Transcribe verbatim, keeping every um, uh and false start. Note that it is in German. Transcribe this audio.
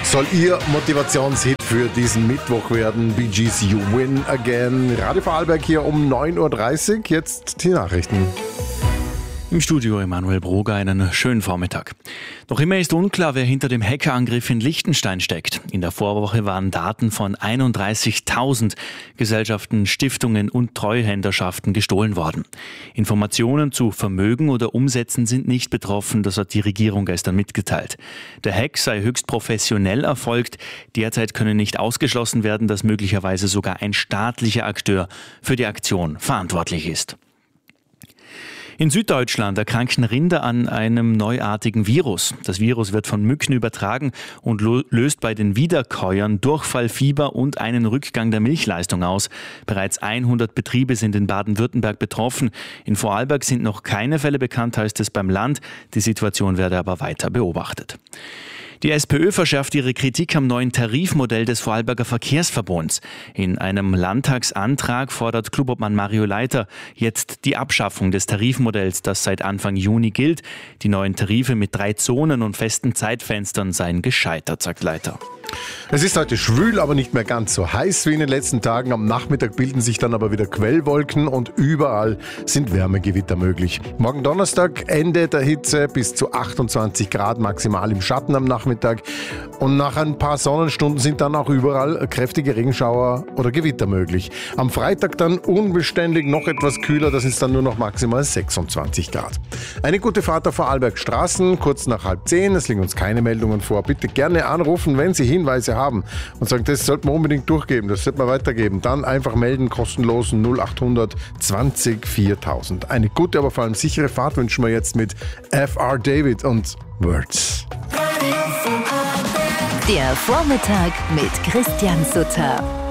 Soll Ihr Motivationshit für diesen Mittwoch werden? Bee Gees You Win Again. Radio Vorarlberg hier um neun Uhr dreißig. Jetzt die Nachrichten. Im Studio Emanuel Broger, einen schönen Vormittag. Noch immer ist unklar, wer hinter dem Hackerangriff in Liechtenstein steckt. In der Vorwoche waren Daten von einunddreißigtausend Gesellschaften, Stiftungen und Treuhänderschaften gestohlen worden. Informationen zu Vermögen oder Umsätzen sind nicht betroffen, das hat die Regierung gestern mitgeteilt. Der Hack sei höchst professionell erfolgt. Derzeit könne nicht ausgeschlossen werden, dass möglicherweise sogar ein staatlicher Akteur für die Aktion verantwortlich ist. In Süddeutschland erkranken Rinder an einem neuartigen Virus. Das Virus wird von Mücken übertragen und löst bei den Wiederkäuern Durchfall, Fieber und einen Rückgang der Milchleistung aus. Bereits hundert Betriebe sind in Baden-Württemberg betroffen. In Vorarlberg sind noch keine Fälle bekannt, heißt es beim Land. Die Situation werde aber weiter beobachtet. Die SPÖ verschärft ihre Kritik am neuen Tarifmodell des Vorarlberger Verkehrsverbunds. In einem Landtagsantrag fordert Clubobmann Mario Leiter jetzt die Abschaffung des Tarifmodells, das seit Anfang Juni gilt. Die neuen Tarife mit drei Zonen und festen Zeitfenstern seien gescheitert, sagt Leiter. Es ist heute schwül, aber nicht mehr ganz so heiß wie in den letzten Tagen. Am Nachmittag bilden sich dann aber wieder Quellwolken und überall sind Wärmegewitter möglich. Morgen Donnerstag Ende der Hitze, bis zu achtundzwanzig Grad maximal im Schatten am Nachmittag. Und nach ein paar Sonnenstunden sind dann auch überall kräftige Regenschauer oder Gewitter möglich. Am Freitag dann unbeständig noch etwas kühler, das ist dann nur noch maximal sechsundzwanzig Grad. Eine gute Fahrt auf Vorarlberg Straßen, kurz nach halb zehn. Es liegen uns keine Meldungen vor. Bitte gerne anrufen, wenn Sie Hinweise haben und sagen, das sollte man unbedingt durchgeben, das sollte man weitergeben. Dann einfach melden, kostenlos null achthundert zwanzig viertausend. Eine gute, aber vor allem sichere Fahrt wünschen wir jetzt mit F R David und Words. Der Vormittag mit Christian Sutter.